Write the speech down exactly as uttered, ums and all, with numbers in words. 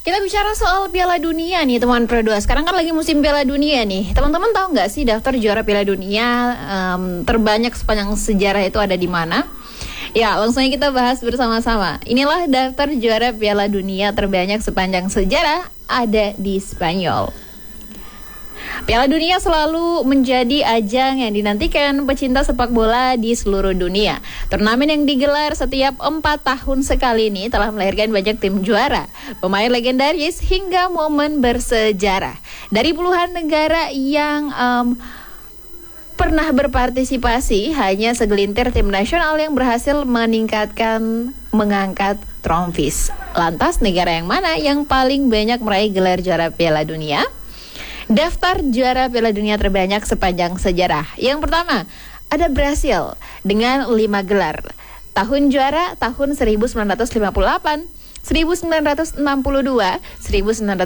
Kita bicara soal Piala Dunia nih teman Pro dua. Sekarang kan lagi musim Piala Dunia nih. Teman-teman tahu nggak sih daftar juara Piala Dunia um, terbanyak sepanjang sejarah itu ada di mana? Ya, langsung aja kita bahas bersama-sama. Inilah daftar juara Piala Dunia terbanyak sepanjang sejarah ada di Spanyol. Piala Dunia selalu menjadi ajang yang dinantikan pecinta sepak bola di seluruh dunia. Turnamen yang digelar setiap empat tahun sekali ini telah melahirkan banyak tim juara, pemain legendaris hingga momen bersejarah. Dari puluhan negara yang um, pernah berpartisipasi, hanya segelintir tim nasional yang berhasil meningkatkan mengangkat trofis. Lantas negara yang mana yang paling banyak meraih gelar juara Piala Dunia? Daftar juara Piala Dunia terbanyak sepanjang sejarah. Yang pertama, ada Brasil dengan lima gelar. Tahun juara tahun seribu sembilan ratus lima puluh delapan, seribu sembilan ratus enam puluh dua, seribu sembilan ratus